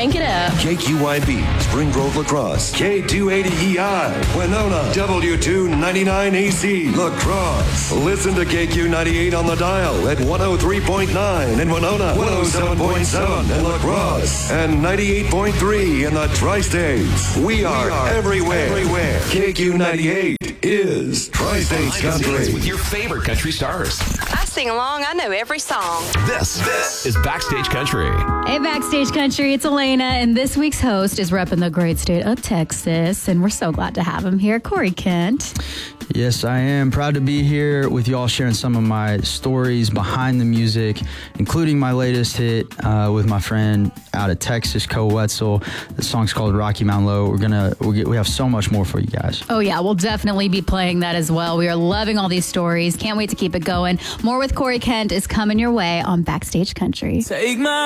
Crank it up. KQYB, Spring Grove La Crosse. K280EI, Winona. W299AC, La Crosse. Listen to KQ98 on the dial at 103.9 in Winona, 107.7 in La Crosse, and 98.3 in the Tri-States. We are everywhere. KQ98 is Tri-States Country. With your favorite country stars. I sing along. I know every song. This is Backstage Country. Hey, Backstage Country, it's Elena, and this week's host is repping the great state of Texas, and we're so glad to have him here, Corey Kent. Yes, I am proud to be here with y'all, sharing some of my stories behind the music, including my latest hit with my friend out of Texas, Co Wetzel. The song's called Rocky Mountain Low. We have so much more for you guys. Oh yeah, we'll definitely be playing that as well. We are loving all these stories. Can't wait to keep it going. More with Corey Kent is coming your way on Backstage Country. Take my